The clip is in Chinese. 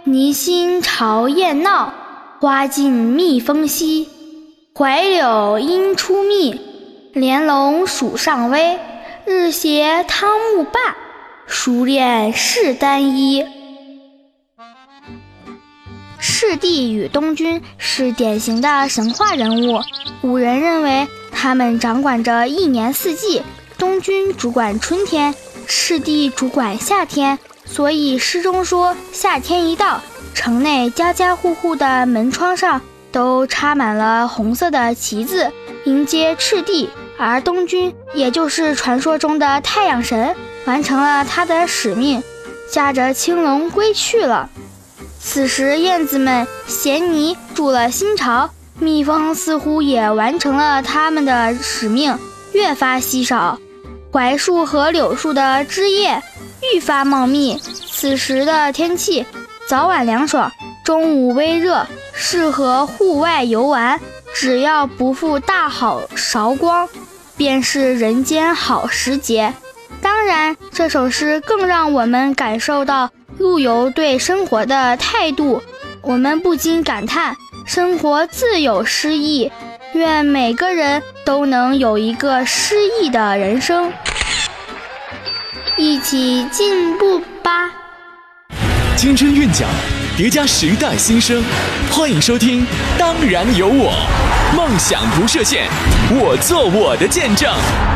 泥星朝雁闹，花尽蜜蜂稀。槐柳阴出蜜，莲蓉暑上微。日斜汤沐罢，熟练士单衣。赤帝与东君是典型的神话人物，古人认为他们掌管着一年四季，东君主管春天，赤帝主管夏天，所以诗中说夏天一到，城内家家户户的门窗上都插满了红色的旗子，迎接赤帝。而东君也就是传说中的太阳神，完成了他的使命，驾着青龙归去了。此时燕子们衔泥筑了新巢，蜜蜂似乎也完成了他们的使命，越发稀少。槐树和柳树的枝叶愈发茂密，此时的天气早晚凉爽，中午微热，适合户外游玩，只要不负大好韶光，便是人间好时节。当然，这首诗更让我们感受到陆游对生活的态度，我们不禁感叹，生活自有诗意，愿每个人都能有一个诗意的人生。一起进步吧！ 青春韵脚，叠加时代新生，欢迎收听《当然有我》，梦想不设限，我做我的见证。